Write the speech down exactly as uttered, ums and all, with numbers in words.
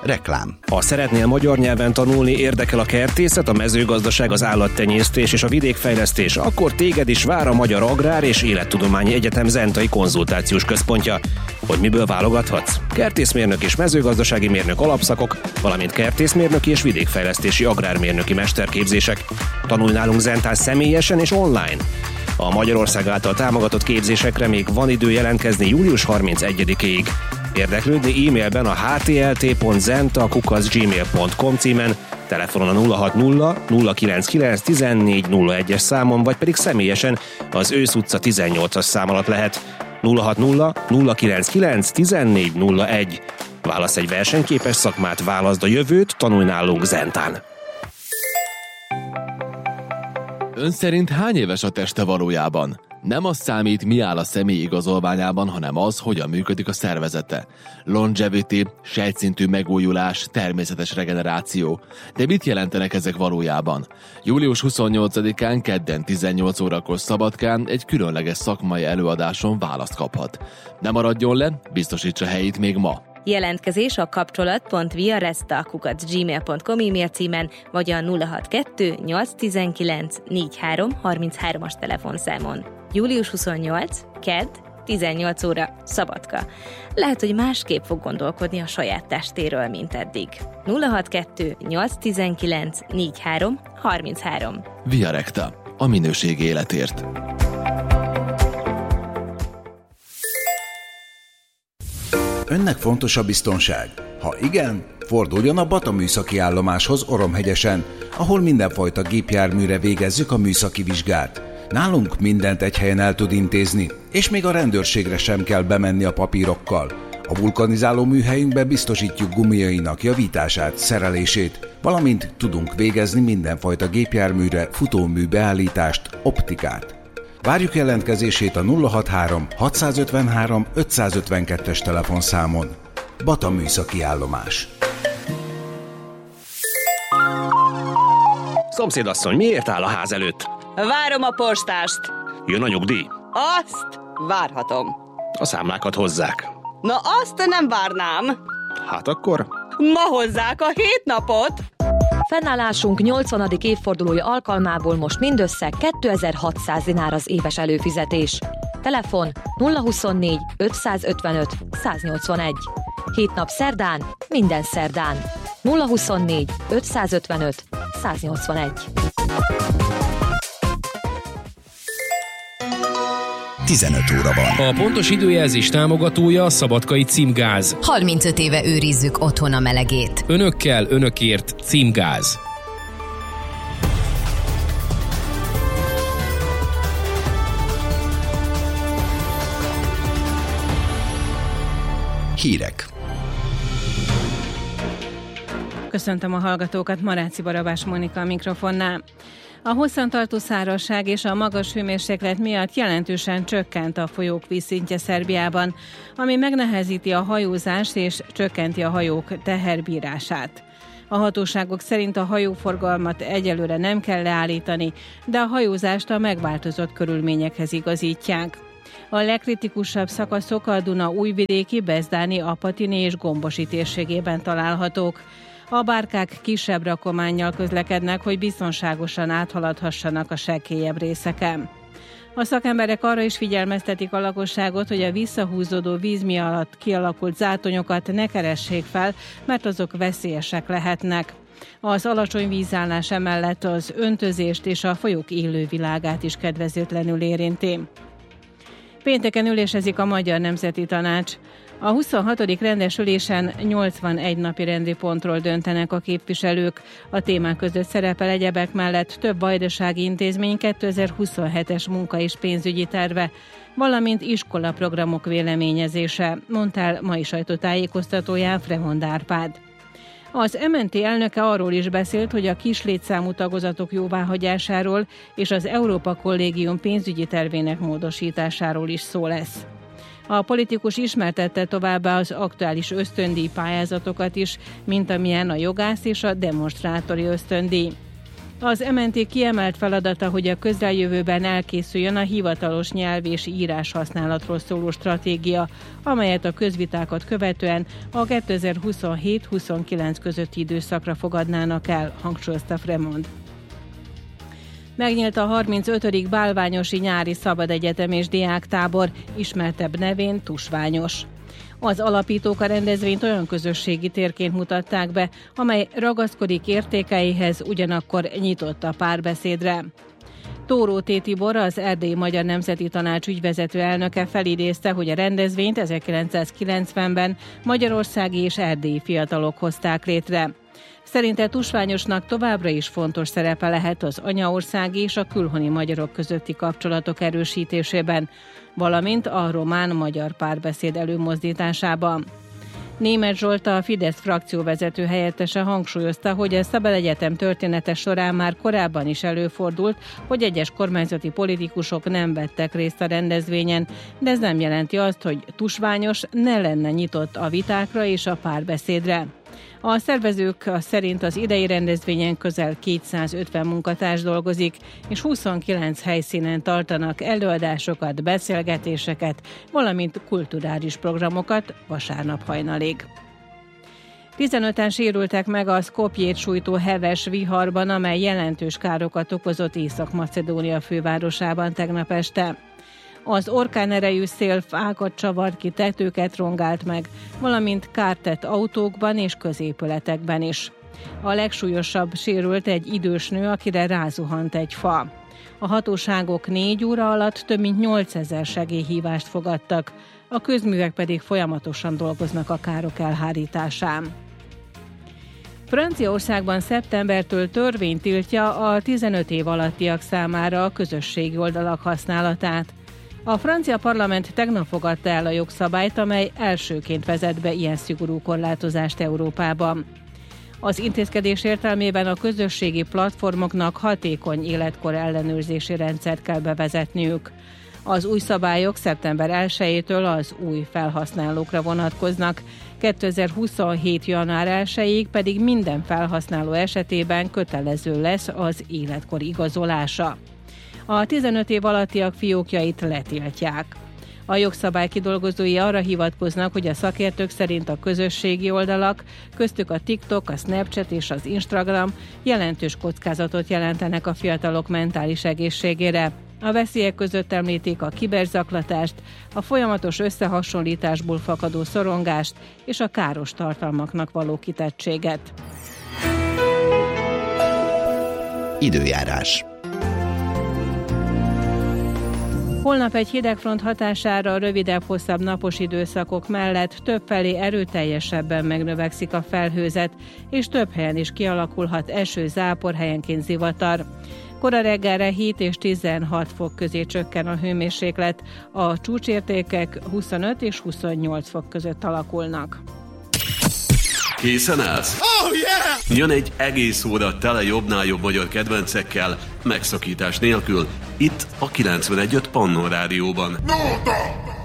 Reklám. Ha szeretnél magyar nyelven tanulni, érdekel a kertészet, a mezőgazdaság, az állattenyésztés és a vidékfejlesztés, akkor téged is vár a Magyar Agrár és Élettudományi Egyetem Zentai Konzultációs Központja. Hogy miből válogathatsz? Kertészmérnök és mezőgazdasági mérnök alapszakok, valamint kertészmérnöki és vidékfejlesztési agrármérnöki mesterképzések. Tanulj nálunk Zentán személyesen és online. A Magyarország által támogatott képzésekre még van idő jelentkezni július harmincegyedikéig. Érdeklődni e-mailben a h t l t pont zenta kukac gmail pont com címen, telefonon a nulla hat nulla nulla kilenc kilenc tizennégy nulla egyes számon, vagy pedig személyesen az Ősz utca tizennyolcas szám alatt lehet. nulla hat nulla nulla kilenc kilenc tizennégy nulla egy. Válasz egy versenyképes szakmát, válaszd a jövőt, tanulj nálunk Zentán. Ön szerint hány éves a teste valójában? Nem az számít, mi áll a személy igazolványában, hanem az, hogyan működik a szervezete. Longevity, sejtszintű megújulás, természetes regeneráció. De mit jelentenek ezek valójában? július huszonnyolcadikán, kedden tizennyolc órakor Szabadkán egy különleges szakmai előadáson választ kaphat. Ne maradjon le, biztosítsa helyét még ma. Jelentkezés a kapcsolat pont viaresta kukac gmail pont com e-mail címen, vagy a nulla hat kettő nyolc tizenkilenc negyvenhárom harminchárom-as telefonszámon. július huszonnyolc, kedd, tizennyolc óra, Szabadka. Lehet, hogy másképp fog gondolkodni a saját testéről, mint eddig. nulla hat kettő nyolc tizenkilenc negyvenhárom harminchárom. Viarecta, a minőség életért. Önnek fontos a biztonság? Ha igen, forduljon a Bata műszaki állomáshoz Oromhegyesen, ahol mindenfajta gépjárműre végezzük a műszaki vizsgát. Nálunk mindent egy helyen el tud intézni, és még a rendőrségre sem kell bemenni a papírokkal. A vulkanizáló műhelyünkbe biztosítjuk gumiainak javítását, szerelését, valamint tudunk végezni mindenfajta gépjárműre futómű beállítást, optikát. Várjuk jelentkezését a nulla hat három hatszázötvenhárom ötszázötvenkettes telefonszámon. Bata műszaki állomás. Szomszédasszony, miért áll a ház előtt? Várom a postást. Jön a nyugdíj? Azt várhatom. A számlákat hozzák. Na azt nem várnám. Hát akkor? Ma hozzák a hét napot. Fennállásunk nyolcvanadik évfordulója alkalmából most mindössze kétezer-hatszáz dinár az éves előfizetés. Telefon nulla huszonnégy ötszázötvenöt száznyolcvanegy. Hét nap szerdán, minden szerdán. nulla huszonnégy ötszázötvenöt száznyolcvanegy. tizenöt óra van. A pontos időjelzés támogatója a Szabadkai Címgáz. harmincöt éve őrizzük otthon a melegét. Önökkel, önökért Címgáz. Hírek. Köszöntöm a hallgatókat, Maráci Barabás Mónika a mikrofonnál. A hosszantartó szárazság és a magas hőmérséklet miatt jelentősen csökkent a folyók vízszintje Szerbiában, ami megnehezíti a hajózást és csökkenti a hajók teherbírását. A hatóságok szerint a hajóforgalmat egyelőre nem kell leállítani, de a hajózást a megváltozott körülményekhez igazítják. A legkritikusabb szakaszok a Duna újvidéki, Bezdáni, Apatini és Gombosi térségében találhatók. A bárkák kisebb rakománnyal közlekednek, hogy biztonságosan áthaladhassanak a sekélyebb részeken. A szakemberek arra is figyelmeztetik a lakosságot, hogy a visszahúzódó víz alatt kialakult zátonyokat ne keressék fel, mert azok veszélyesek lehetnek. Az alacsony vízállás emellett az öntözést és a folyók élővilágát is kedvezőtlenül érinti. Pénteken ülésezik a Magyar Nemzeti Tanács. A huszonhatodik rendes ülésen nyolcvanegy napi rendi pontról döntenek a képviselők. A témák között szerepel egyebek mellett több vajdasági intézmény kétezer-huszonhetes munka- és pénzügyi terve, valamint iskolaprogramok véleményezése, mondta el mai sajtótájékoztatóján Fremond Árpád. Az em en té elnöke arról is beszélt, hogy a kis létszámú tagozatok jóváhagyásáról és az Európa Kollégium pénzügyi tervének módosításáról is szó lesz. A politikus ismertette továbbá az aktuális ösztöndíj pályázatokat is, mint amilyen a jogász és a demonstrátori ösztöndíj. Az em en té kiemelt feladata, hogy a közeljövőben elkészüljön a hivatalos nyelv és írás használatról szóló stratégia, amelyet a közvitákat követően a kétezer-huszonhét huszonkilenc közötti időszakra fogadnának el, hangsúlyozta Fremond. Megnyílt a harmincötödik bálványosi nyári szabadegyetem és diáktábor, ismertebb nevén Tusványos. Az alapítók a rendezvényt olyan közösségi térként mutatták be, amely ragaszkodik értékeihez, ugyanakkor nyitott a párbeszédre. Tóró T. Tibor, az Erdélyi Magyar Nemzeti Tanács ügyvezető elnöke felidézte, hogy a rendezvényt ezerkilencszázkilencvenben magyarországi és erdélyi fiatalok hozták létre. Szerinte Tusványosnak továbbra is fontos szerepe lehet az anyaországi és a külhoni magyarok közötti kapcsolatok erősítésében, valamint a román-magyar párbeszéd előmozdításában. Németh Zsolt, a Fidesz frakcióvezető helyettese hangsúlyozta, hogy a Szabadegyetem története során már korábban is előfordult, hogy egyes kormányzati politikusok nem vettek részt a rendezvényen, de ez nem jelenti azt, hogy Tusványos ne lenne nyitott a vitákra és a párbeszédre. A szervezők szerint az idei rendezvényen közel kétszázötven munkatárs dolgozik, és huszonkilenc helyszínen tartanak előadásokat, beszélgetéseket, valamint kulturális programokat vasárnap hajnalig. tizenöten sérültek meg a Skopjét sújtó heves viharban, amely jelentős károkat okozott Észak-Macedónia fővárosában tegnap este. Az orkánerejű szél fákat csavart ki, tetőket rongált meg, valamint kárt tett autókban és középületekben is. A legsúlyosabb sérült egy idős nő, akire rázuhant egy fa. A hatóságok négy óra alatt több mint nyolcezer segélyhívást fogadtak, a közművek pedig folyamatosan dolgoznak a károk elhárításán. Franciaországban szeptembertől törvény tiltja a tizenöt év alattiak számára a közösségi oldalak használatát. A francia parlament tegnap fogadta el a jogszabályt, amely elsőként vezet be ilyen szigorú korlátozást Európában. Az intézkedés értelmében a közösségi platformoknak hatékony életkor ellenőrzési rendszert kell bevezetniük. Az új szabályok szeptember elsejétől az új felhasználókra vonatkoznak, kétezer-huszonhét január elsejéig pedig minden felhasználó esetében kötelező lesz az életkor igazolása. A tizenöt év alattiak fiókjait letiltják. A jogszabály kidolgozói arra hivatkoznak, hogy a szakértők szerint a közösségi oldalak, köztük a TikTok, a Snapchat és az Instagram jelentős kockázatot jelentenek a fiatalok mentális egészségére. A veszélyek között említik a kiberzaklatást, a folyamatos összehasonlításból fakadó szorongást és a káros tartalmaknak való kitettséget. Időjárás. Holnap egy hidegfront hatására a rövidebb-hosszabb napos időszakok mellett többfelé erőteljesebben megnövekszik a felhőzet, és több helyen is kialakulhat eső, zápor, helyenként zivatar. Kora reggelre hét és tizenhat fok közé csökken a hőmérséklet, a csúcsértékek huszonöt és huszonnyolc fok között alakulnak. Készen állsz? Oh, yeah! Jön egy egész óra tele jobbnál jobb magyar kedvencekkel, megszakítás nélkül, itt a kilencvenegy öt Pannon Rádióban. No,